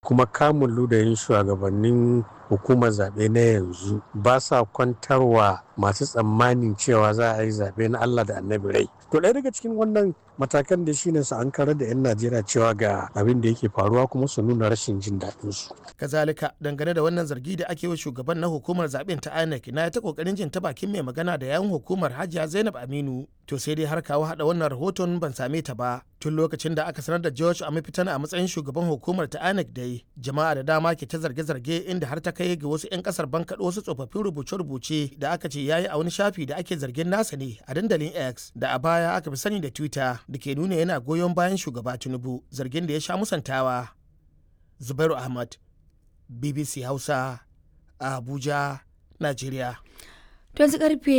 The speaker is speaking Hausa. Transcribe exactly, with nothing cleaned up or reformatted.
kuma kamun ludayin shugabannin hukumar zaɓe na yanzu ba sa kwantarwa masu tsammanin cewa za a yi zaɓe na Allah da annabi rai. To ɗaya daga cikin wannan matakan da shine su an karar da 'yan Najeriya cewa ga abin da yake faruwa kuma su nuna rashin jin daɗin su. Kazalika dangane da wannan zargi da ake wa shugaban na hukumar zaɓen ta I N E C na ta kokarin jin ta bakin mai magana da yawun hukumar Hajiya Zainab Aminu. To sai dai har kawo hada wannan rahoton ban same ta ba. Tun lokacin da aka sanar da George Amifitani a matsayin shugaban hukumar ta I N E C dai, jama'a da dama ke ta zarge-zarge inda har ta kai ga wasu 'yan kasar bankaɗo wasu tsofaffin rubuce-rubuce da aka ce yayi a wani shafi da ake zargin nasa ne a dandalin X da a baya aka fi sani da Twitter da ke nuna yana goyon bayan shugaba Tinubu, zargin da ya sha musantawa. Zubairu Ahmad, B B C Hausa, a Abuja, Najeriya. To yanzu karfe